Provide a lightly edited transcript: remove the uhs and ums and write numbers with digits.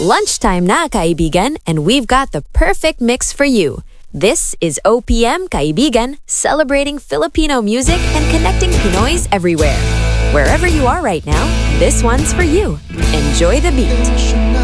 lunchtime na, kaibigan, and we've got the perfect mix for you. This is OPM Kaibigan, celebrating Filipino music and connecting Pinoys everywhere. Wherever you are right now, this one's for you. Enjoy the beat.